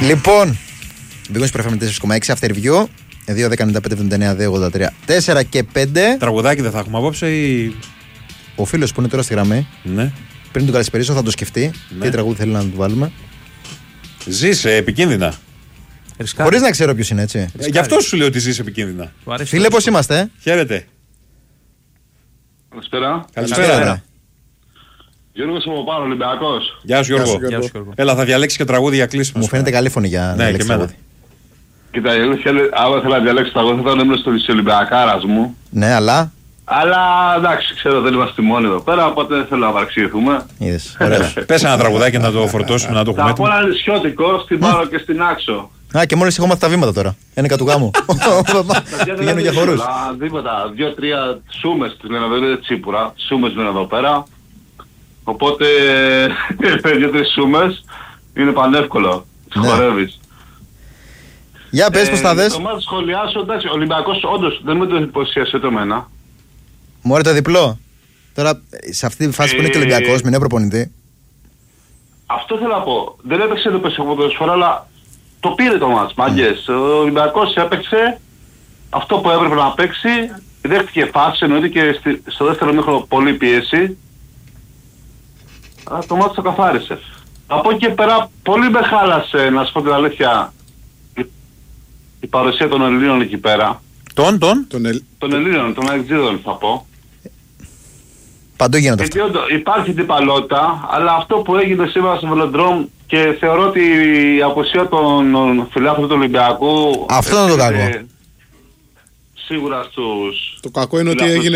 Λοιπόν, μπήκαμε στο FM 4,6 After Review. 2-10-95-79-2-83 4 και 5. Τραγουδάκι δεν θα έχουμε απόψε ή. Ο φίλος που είναι τώρα στη γραμμή, Ναι. πριν τον καλησπερίσω, θα το σκεφτεί. Τι τραγούδι θέλει να του βάλουμε. Ζήσε επικίνδυνα. Χωρίς να ξέρω ποιος είναι, έτσι. Γι' αυτό σου λέω ότι ζεις επικίνδυνα. Φίλε, πώς είμαστε? Χαίρετε. Καλησπέρα. Καλησπέρα. Γιώργος από πάνω, Ολυμπιακός. Γεια σου Γιώργο. Έλα, θα διαλέξει και τραγούδι για κλείσιμο. Μου φαίνεται καλή φωνή για να και εμένα. Κοίτα, άμα ήθελα να διαλέξω τραγούδι, θα ήμουν στο Ολυμπιακάρας μου. Ναι, αλλά. Αλλά εντάξει, ξέρω, δεν είμαστε μόνοι εδώ πέρα, οπότε δεν θέλω να παρεξηγηθούμε. Είδες, ωραία. Πες ένα τραγουδάκι να το φορτώσουμε, να το έχουμε Θα πω έτοιμο. ένα νησιώτικο στην Πάρο και στην Άξο. Α, και μόλις έχω μάθει τα βήματα τώρα. Ένεκα του γάμου. Πηγαίνω για χορούς. Τίποτα, 2-3 σούμες τους λένε εδώ, δεν είναι τσίπουρα. Σούμες λένε εδώ πέρα. Οπότε 2-3 σούμες είναι πανεύκολο. Χορεύεις. Για πες πώς τα δες. Το μάτι σχολιάσω, εντάξει, ο Ολυμπιακός όντως δεν μου το εντυπωσίασε το εμένα. Μωρέ το διπλό. Τώρα σε αυτή τη φάση που είναι και ο Ολυμπιακός με νέο προπονητή. Αυτό θέλω να πω. Δεν έπαιξε το ποδοσφαίρο, αλλά το πήρε το μάτς, μάγκες. Ο Ολυμπιακός έπαιξε αυτό που έπρεπε να παίξει. Δέχτηκε φάση, εννοείται και στο δεύτερο μήχρονο πολύ πίεση. Αλλά το μάτς το καθάρισε. Από εκεί και πέρα πολύ με χάλασε, να σου πω την αλήθεια, η παρουσία των Ελλήνων εκεί πέρα. Των Ελλήνων, των Αιγτζίδων θα πω. Παντού γίνονται γιατί αυτά. υπάρχει τυπαλότητα, αλλά αυτό που έγινε σήμερα στο Βελοντρόμ και θεωρώ ότι η απουσία των φιλάθλων του Ολυμπιακού... Αυτό είναι το κακό. Σίγουρα στους... Το κακό είναι ότι έγινε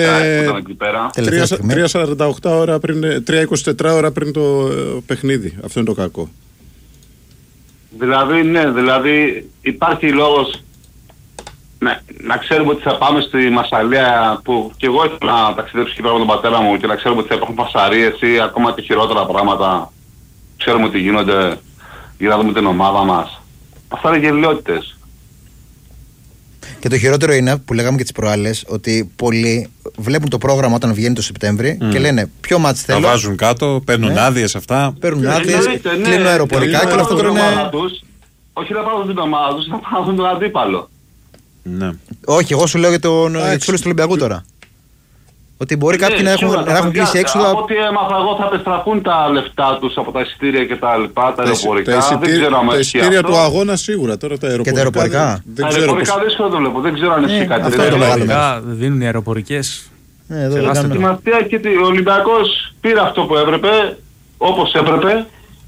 3-48 ώρα πριν, 3-24 ώρα πριν το παιχνίδι. Αυτό είναι το κακό. Δηλαδή, ναι, δηλαδή υπάρχει λόγος να ξέρουμε ότι θα πάμε στη Μασσαλία, που και εγώ ήθελα να ταξιδέψω εκεί πέρα με τον πατέρα μου και να ξέρουμε ότι θα υπάρχουν φασαρίες ή ακόμα και χειρότερα πράγματα. Ξέρουμε ότι γίνονται για να δούμε την ομάδα μας. Αυτά είναι γελιότητες. Και το χειρότερο είναι που λέγαμε και τις προάλλες, ότι πολλοί βλέπουν το πρόγραμμα όταν βγαίνει το Σεπτέμβρη και λένε ποιο μάτς θέλω. Τα βάζουν κάτω, παίρνουν άδειες αυτά. Παίρνουν άδειες, κλείνουν αεροπορικά και όλο αυτό τώρα είναι. Όχι να πάρουν την ομάδα τους, να πάρουν τον αντίπαλο. Ναι. Όχι, εγώ σου λέω για τους φίλους του Ολυμπιακού τώρα. Ότι μπορεί κάποιοι να έχουν κλείσει έξοδα. Από ό,τι έμαθα εγώ θα επιστραφούν τα λεφτά τους από τα εισιτήρια και τα λοιπά, τα αεροπορικά. Τα εισιτήρια του αγώνα σίγουρα, τώρα τα αεροπορικά. Και τα αεροπορικά. Τα αεροπορικά δύσκολα το βλέπω, δεν ξέρω αν έχει κάτι. Αυτό είναι το μεγάλο μέρος. Δίνουν οι αεροπορικές. Και ο Ολυμπιακός πήρε αυτό που έπρεπε, όπως έπρεπε.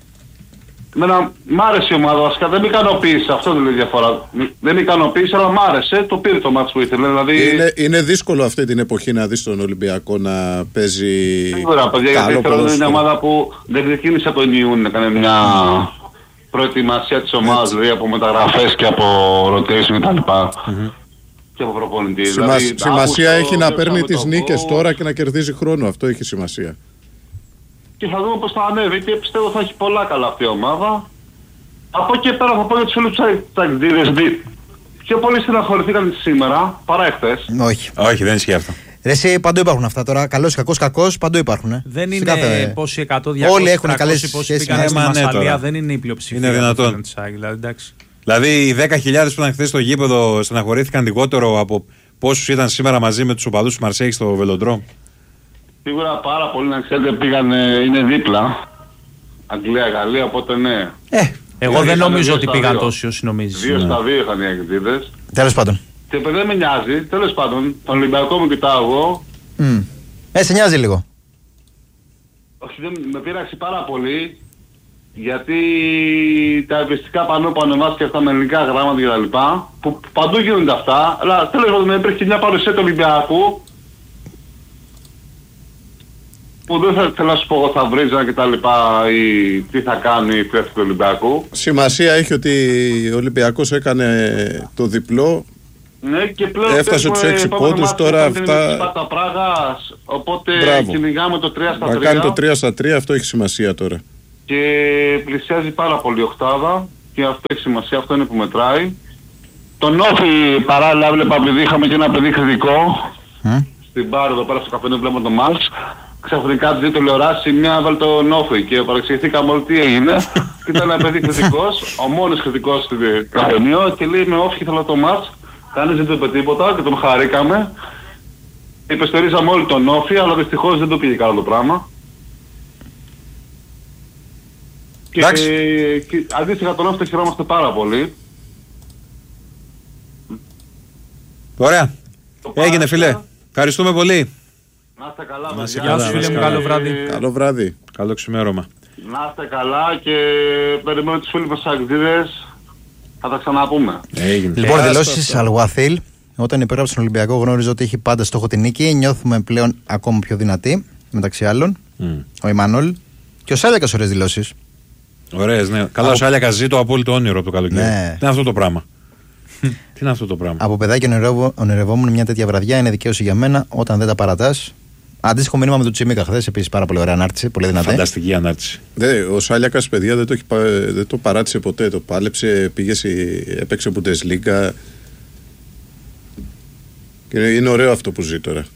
Μ' άρεσε η ομάδα, βασικά δεν με ικανοποίησε, αυτό δεν είναι διαφορά. Δεν με ικανοποίησε, αλλά μ' άρεσε, το πήρε το μάτς που ήθελε. Δηλαδή... Είναι δύσκολο αυτή την εποχή να δεις τον Ολυμπιακό να παίζει. Σίγουρα, παιδιά, γιατί θέλω είναι μια ομάδα που δεν ξεκίνησε από τον Ιούνιο, έκανε μια προετοιμασία της ομάδας, δηλαδή από μεταγραφές και από rotation κτλ. Και από προπονητή. Σημασία έχει να παίρνει τις νίκες τώρα και να κερδίζει χρόνο, αυτό έχει σημασία. Και θα δούμε πώς θα ανέβει και πιστεύω θα έχει πολλά καλά αυτή η ομάδα. Από εκεί πέρα θα πω για τους φίλους του Ταξιδίδες. Πιο πολύ στεναχωρηθήκαν σήμερα παρά εχθές. Όχι, δεν ισχύει αυτό. Εσύ παντού υπάρχουν αυτά τώρα. Καλός, κακός, παντού υπάρχουν. Δεν είναι πόσοι 100, 200, όλοι έχουν 300, καλές πόσοι σχέσεις. πήγαν στη Μασσαλία, δεν είναι η πλειοψηφία. Είναι δυνατόν. Δηλαδή οι 10.000 που ήταν χθες στο γήπεδο στεναχωρήθηκαν λιγότερο από πόσους ήταν σήμερα μαζί με τους οπαδούς του Μαρσέη στο Βελοντρόμ. Σίγουρα πάρα πολλοί να ξέρετε πήγαν, είναι δίπλα. Αγγλία-Γαλλία, οπότε ναι. Εγώ δεν νομίζω ότι πήγαν τόσοι όσοι νομίζεις. 2 στα 2 είχαν οι Αγγλίδες. Τέλος πάντων. Και δεν με νοιάζει, τέλος πάντων, τον Ολυμπιακό μου κοιτάω εγώ. Σε νοιάζει λίγο. Όχι, με πείραξε πάρα πολύ. Γιατί τα ευαισθητικά πανό που ανεβάστηκε αυτά με ελληνικά γράμματα κτλ. Που παντού γίνονται αυτά, αλλά τέλος πάντων υπήρχε μια παρουσία του Ολυμπιακού. Που δεν θέλω να σου πω εγώ θα βρίζα και τα λοιπά ή τι θα κάνει η πλέον του Ολυμπιακού. Σημασία έχει ότι ο Ολυμπιακός έκανε το διπλό. Ναι, και πλέον έφτασε τους 6 πόντους, τώρα αυτά... Τα Πράγας, οπότε κυνηγάμε το 3 στα 3. Να κάνει το 3 στα 3, αυτό έχει σημασία τώρα. Και πλησιάζει πάρα πολύ η οκτάδα και αυτό έχει σημασία, αυτό είναι που μετράει. Τον Όφη παράλληλα βλέπα, επειδή είχαμε και ένα παιδί κριτικό στην μπάρ εδώ πέρα στο καφέ, βλέπω το Μάλς. ξαφνικά τη τηλεοράση μια βάλει το Νόφι και παρεξηγηθήκαμε όλοι τι έγινε. Και ήταν ένα παιδί κριτικός, ο μόνος κριτικός στο καφενείο και λέει με όφη θέλω το μάτς. Κανείς δεν του είπε τίποτα και τον χαρήκαμε. Υπεστηρίζαμε όλοι τον Νόφι, αλλά δυστυχώς δεν το πήγε καλά το πράγμα. Και αντίστοιχα τον Νόφι το χαιρόμαστε πάρα πολύ. Ωραία. Έγινε φίλε. Ευχαριστούμε πολύ. Να είστε καλά, να είστε παιδιά. Γεια σου φίλε μου, καλό βράδυ. Καλό βράδυ. Καλό ξημέρωμα. Να είστε καλά και περιμένω τους φίλους μας Αγγλίδες. Θα τα ξαναπούμε. Έγινε. Λοιπόν, δηλώσεις Αλγουαθίλ. Όταν υπέγραψε τον Ολυμπιακό, γνώριζε ότι έχει πάντα στόχο την νίκη. Νιώθουμε πλέον ακόμα πιο δυνατοί, μεταξύ άλλων. Ο Ιμανόλ και ο Σάλιακας, ωραίες δηλώσεις. Ωραίες, ναι. Καλά, ο Σάλιακας ζει το απόλυτο όνειρο από το καλοκαίρι. Ναι. Τι είναι αυτό το πράγμα. Τι είναι αυτό το πράγμα. Από παιδάκι ονειρευόμουν μια τέτοια βραδιά. Είναι δικαίωση για μένα όταν δεν τα παρατάς. Αντίστοιχο μήνυμα με τον Τσιμίκα χθες. Επίσης πάρα πολύ ωραία ανάρτηση. Πολύ δυνατή. Φανταστική ανάρτηση. Ο Σάλιακας, παιδιά, δεν το παράτησε ποτέ. Το πάλεψε, έπαιξε Bundesliga. Και είναι ωραίο αυτό που ζει τώρα.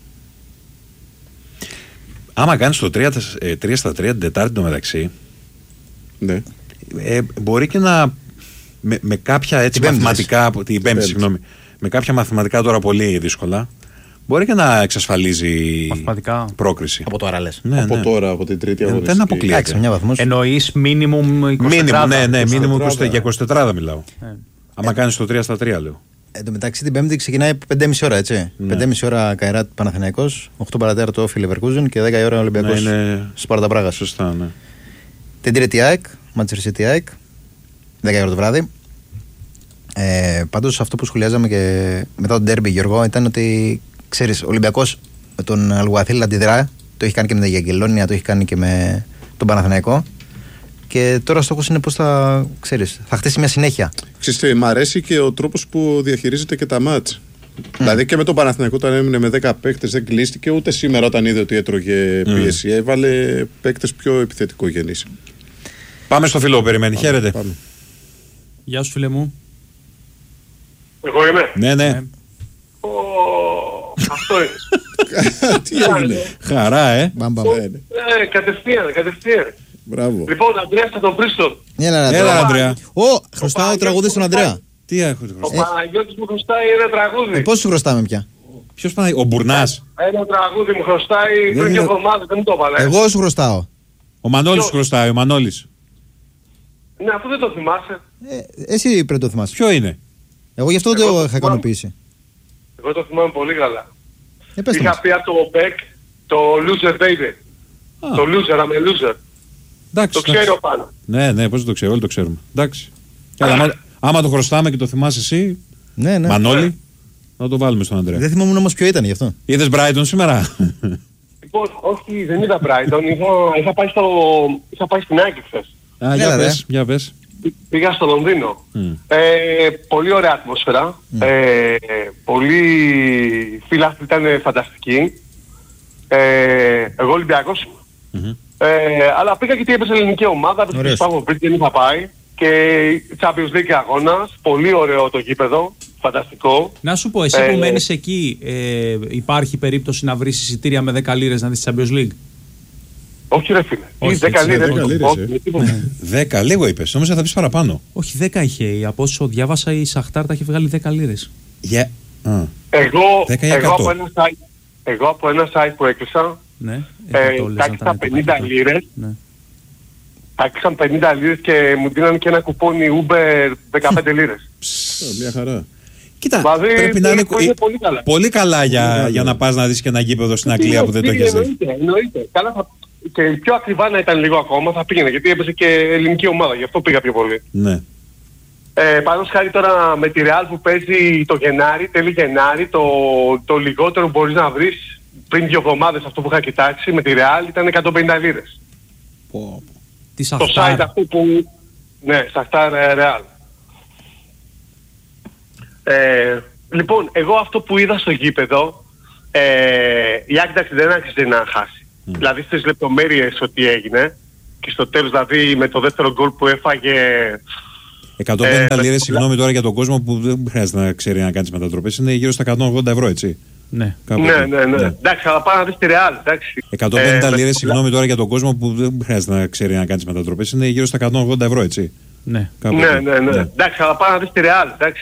Άμα κάνεις το 3 στα 3 την Τετάρτη το μεταξύ, Ναι. μπορεί και να. Με κάποια έτσι μαθηματικά. Την Πέμπτη, συγγνώμη. Με κάποια μαθηματικά τώρα πολύ δύσκολα, μπορεί και να εξασφαλίζει μαθηματικά πρόκριση. Από τώρα λες. Ναι, Από ναι. τώρα, από την τρίτη αγωνιστική. Δεν αποκλείεται. Εντάξει, 9 βαθμούς. εννοείς μίνιμουμ 24. Μίνιμουμ, ναι, μίνιμουμ 24. για 24 μιλάω. Άμα κάνεις το 3 στα 3, λέω. Εν τω μεταξύ την Πέμπτη ξεκινάει 5,5 ώρα, έτσι. 5,5 ώρα Καϊράτ Παναθηναϊκός, 8 παρατέταρτο Όφι Λεβερκούζεν και 10 η ώρα Ολυμπιακός Σπάρτα Πράγα. Σωστά, ναι. Την Τρίτη ΑΕΚ, Manchester City ΑΕΚ, 10 η ώρα το βράδυ. Πάντως αυτό που σχολιάζαμε και μετά τον ντέρμπι, Γιώργο, ήταν ότι ξέρεις, ο Ολυμπιακός με τον Αλγουαθίλ αντιδρά. Το έχει κάνει και με τα Γιαγγελόνια, το έχει κάνει και με τον Παναθηναϊκό. Και τώρα στόχος είναι πώς θα χτίσει μια συνέχεια. Ξέρετε, μ' αρέσει και ο τρόπος που διαχειρίζεται και τα μάτς. Δηλαδή και με τον Παναθηναϊκό όταν έμεινε με 10 παίκτες δεν κλείστηκε, ούτε σήμερα όταν είδε ότι έτρωγε πίεση. Έβαλε παίκτες πιο επιθετικογενείς. Πάμε στο φιλό, περιμένει. Χαίρετε. Πάμε. Γεια σου φίλε μου. Εγώ είμαι. Ναι, ναι. Αυτό είναι. Τι έγινε. Χαρά, Μπαμπαμ. Κατευθείαν. Μπράβο. Λοιπόν, Ανδρέας θα τον βρίσω. Έλα, Ανδρέα. Χρωστάω τραγούδι στον Ανδρέα. Τι έχω Ο Παναγιώτης μου χρωστάει ένα τραγούδι. Πώς σου χρωστάμε πια? Ποιος πάει, ο Μπουρνάς. Ένα τραγούδι μου χρωστάει πριν και εβδομάδες, δεν μου το έβαλε. Εγώ σου χρωστάω. Ο Μανώλης σου χρωστάει, ο Μανώλης. Ναι, αυτό δεν το θυμάσαι. Εσύ πρέπει να το θυμάσαι. Ποιο είναι? Εγώ γι' αυτό το είχα ικανοποιήσει. Εγώ το θυμάμαι πολύ καλά. Πες το Είχα μας. πει από το Beck το Loser Baby. Το Loser, I'm a Loser. Εντάξει. Το ξέρει ο Πάνος. Ναι, πώς δεν το ξέρω, όλοι το ξέρουμε. Εντάξει. Άμα το χρωστάμε και το θυμάσαι εσύ, Ναι. Μανώλη, να το βάλουμε στον Ανδρέα. Δεν θυμόμουν όμως ποιο ήταν γι' αυτό. Είδες Brighton σήμερα? Λοιπόν, όχι, δεν είδα Brighton. Είχα πάει στην Άκη χθες. Για πες. Πήγα στο Λονδίνο. Πολύ ωραία ατμόσφαιρα. Πολύ φίλαθλοι ήταν φανταστικοί. Εγώ Ολυμπιακός. Αλλά πήγα γιατί έπαιζε ελληνική ομάδα. Έπαιζε στο Spurs, δεν είχα πάει. Και Champions League αγώνας. Πολύ ωραίο το γήπεδο. Φανταστικό. Να σου πω, εσύ που μένεις εκεί, υπάρχει περίπτωση να βρεις εισιτήρια με 10 λίρες να δεις Champions League? Όχι ρε φίλε. Όχι, 10 λίρες. 10, λίγο είπες. Νόμιζα θα πεις παραπάνω. Όχι, 10 είχε. Από όσο διάβασα η Σαχτάρ τα έχει βγάλει 10 λίρες. Εγώ από ένα site που έκλεισα, Ναι. τα έκλεισα 50 λίρες. Τα έκλεισαν 50 λίρες και μου δίνανε και ένα κουπόνι Uber 15 λίρες. Μια χαρά. Κοίτα, Δηλαδή, πρέπει να είναι πολύ καλά. πολύ καλά για να πας να δεις και ένα γήπεδο στην Αγγλία που δεν το έχεις δει. Εννοείται. Και πιο ακριβά να ήταν λίγο ακόμα θα πήγαινε, γιατί έπαιζε και ελληνική ομάδα, γι' αυτό πήγα πιο πολύ. Ναι. Παραδείγματος χάρη τώρα με τη Real που παίζει το Γενάρη, τέλη Γενάρη, το λιγότερο μπορείς να βρεις πριν 2 εβδομάδες αυτό που είχα κοιτάξει με τη Real ήταν 150 λίρες. Το site αυτό που... Ναι, Σαχτάρ Real. Λοιπόν, εγώ αυτό που είδα στο γήπεδο, η Άκη δεν άρχισε να χάσει. Δηλαδή στις λεπτομέρειες ότι έγινε και στο τέλος δηλαδή με το δεύτερο γκολ που έφαγε... 150 λίρες, συγγνώμη τώρα για τον κόσμο που δεν χρειάζεται να ξέρει να κάνεις μετατροπές, είναι γύρω στα 180 ευρώ, έτσι. Ναι. Ναι. Εντάξει, αλλά πάμε να δεις τη Real. 150 λίρες, συγγνώμη τώρα για τον κόσμο που δεν χρειάζεται να ξέρει να κάνεις μετατροπές, είναι γύρω στα 180 ευρώ, έτσι. Ναι. Ναι. Εντάξει, αλλά πάμε να δεις τη Real.